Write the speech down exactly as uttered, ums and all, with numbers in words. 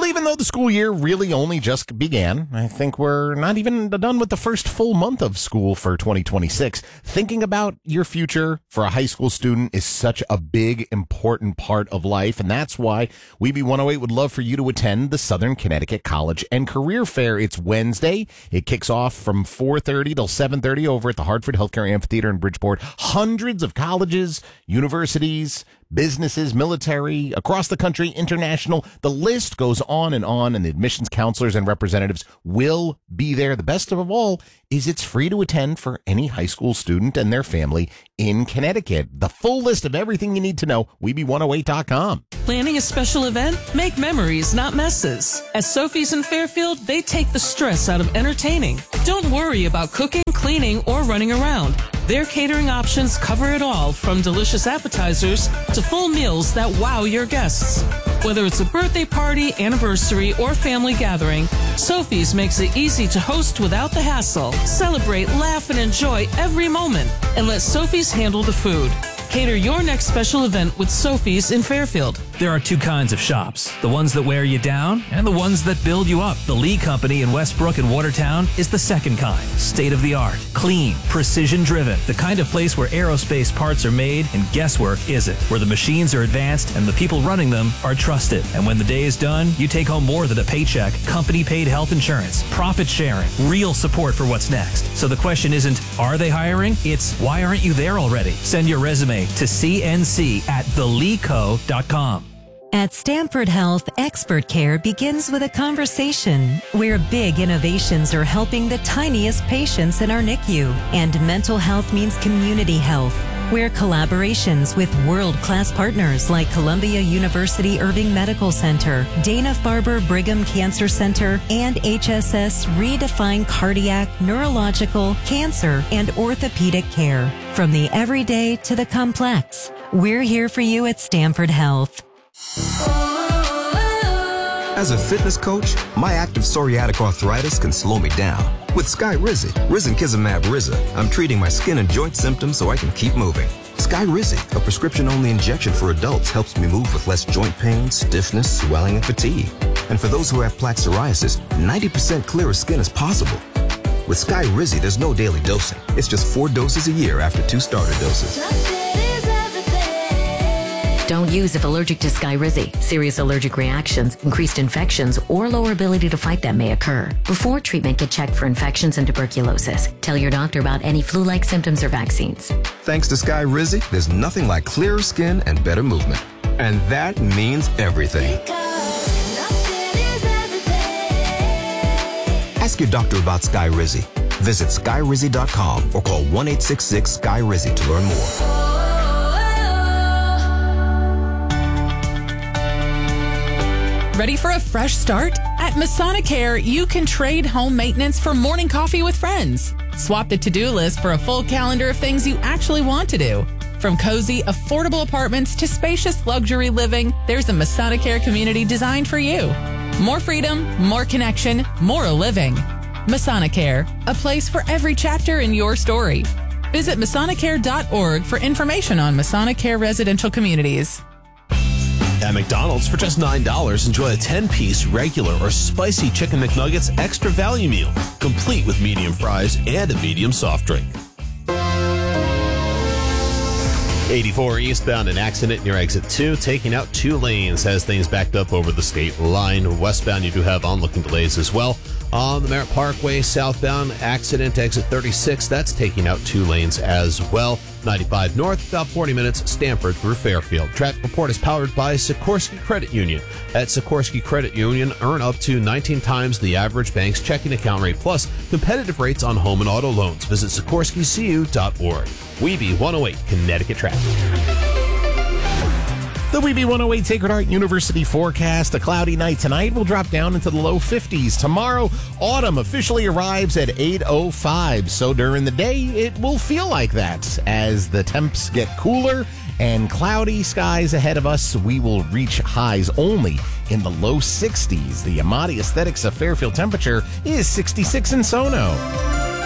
even though the school year really only just began, I think we're not even done with the first full month of school for twenty twenty-six. Thinking about your future for a high school student is such a big, important part of life, and that's why We Be one oh eight would love for you to attend the Southern Connecticut College and Career Fair. It's Wednesday. It kicks off from four thirty till seven thirty over at the Hartford Healthcare Amphitheater in Bridgeport. Hundreds of colleges, universities, businesses, military, across the country, international. The list goes on and on, and the admissions counselors and representatives will be there. The best of all is it's free to attend for any high school student and their family in Connecticut. The full list of everything you need to know, we be one oh eight dot com. Planning a special event? Make memories, not messes. At Sophie's in Fairfield, they take the stress out of entertaining. Don't worry about cooking, cleaning, or running around. Their catering options cover it all, from delicious appetizers to full meals that wow your guests. Whether it's a birthday party, anniversary, or family gathering, Sophie's makes it easy to host without the hassle. Celebrate, laugh, and enjoy every moment, and let Sophie's handle the food. Cater your next special event with Sophie's in Fairfield. There are two kinds of shops, the ones that wear you down and the ones that build you up. The Lee Company in Westbrook and Watertown is the second kind. State-of-the-art, clean, precision-driven. The kind of place where aerospace parts are made and guesswork isn't. Where the machines are advanced and the people running them are trusted. And when the day is done, you take home more than a paycheck. Company-paid health insurance, profit sharing, real support for what's next. So the question isn't, are they hiring? It's, why aren't you there already? Send your resume to C N C at the lee co dot com. At Stanford Health, expert care begins with a conversation where big innovations are helping the tiniest patients in our N I C U, and mental health means community health, where collaborations with world-class partners like Columbia University Irving Medical Center, Dana-Farber Brigham Cancer Center, and H S S redefine cardiac, neurological, cancer, and orthopedic care. From the everyday to the complex, we're here for you at Stanford Health. As a fitness coach, my active psoriatic arthritis can slow me down. With Skyrizi, Risankizumab Riza, I'm treating my skin and joint symptoms so I can keep moving. Skyrizi, a prescription-only injection for adults, helps me move with less joint pain, stiffness, swelling, and fatigue. And for those who have plaque psoriasis, ninety percent clearer skin is possible. With Skyrizi, there's no daily dosing. It's just four doses a year after two starter doses. Don't use if allergic to Skyrizi. Serious allergic reactions, increased infections, or lower ability to fight them may occur. Before treatment, get checked for infections and tuberculosis. Tell your doctor about any flu-like symptoms or vaccines. Thanks to Skyrizi, there's nothing like clearer skin and better movement. And that means everything. Ask your doctor about Skyrizi. Visit Skyrizi dot com or call one eight six six Sky Rizi to learn more. Ready for a fresh start? At Masonicare, you can trade home maintenance for morning coffee with friends. Swap the to-do list for a full calendar of things you actually want to do. From cozy, affordable apartments to spacious luxury living, there's a Masonicare community designed for you. More freedom, more connection, more living. Masonicare, a place for every chapter in your story. Visit Masonicare dot org for information on Masonicare residential communities. At McDonald's, for just nine dollars, enjoy a ten-piece regular or spicy Chicken McNuggets extra value meal, complete with medium fries and a medium soft drink. eighty-four eastbound, an accident near exit two, taking out two lanes, has things backed up over the state line. Westbound, you do have onlooking delays as well. On the Merritt Parkway, southbound, accident, exit thirty-six, that's taking out two lanes as well. ninety-five north, about forty minutes, Stamford through Fairfield. Traffic report is powered by Sikorsky Credit Union. At Sikorsky Credit Union, earn up to nineteen times the average bank's checking account rate, plus competitive rates on home and auto loans. Visit Sikorsky C U dot org. We Be one oh eight, Connecticut Traffic. The We Be one oh eight Sacred Heart University forecast. A cloudy night tonight will drop down into the low fifties. Tomorrow, autumn officially arrives at eight oh five. So during the day, it will feel like that. As the temps get cooler and cloudy skies ahead of us, we will reach highs only in the low sixties. The Amati Aesthetics of Fairfield temperature is sixty-six in Sono.